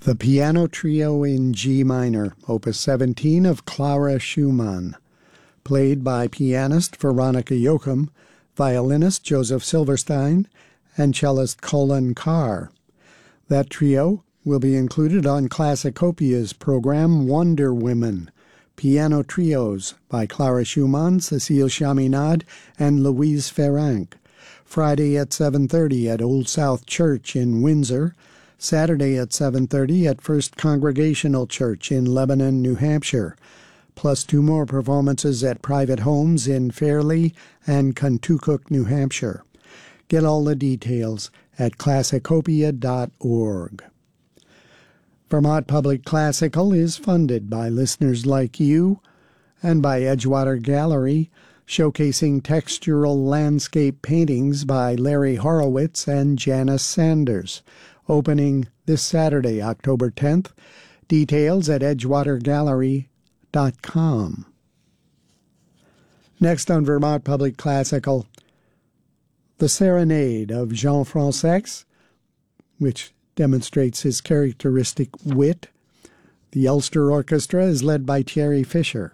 The Piano Trio in G minor, Opus 17 of Clara Schumann, played by pianist Veronica Joachim, violinist Joseph Silverstein, and cellist Colin Carr. That trio will be included on Classicopia's program Wonder Women, Piano Trios by Clara Schumann, Cécile Chaminade, and Louise Ferranc, Friday at 7:30 at Old South Church in Windsor, Saturday at 7:30 at First Congregational Church in Lebanon, New Hampshire, plus 2 more performances at private homes in Fairleigh and Contoocook, New Hampshire. Get all the details at classicopia.org. Vermont Public Classical is funded by listeners like you and by Edgewater Gallery, showcasing textural landscape paintings by Larry Horowitz and Janice Sanders, opening this Saturday, October 10th. Details at edgewatergallery.com. Next on Vermont Public Classical, the Serenade of Jean Francex, which demonstrates his characteristic wit. The Ulster Orchestra is led by Thierry Fisher.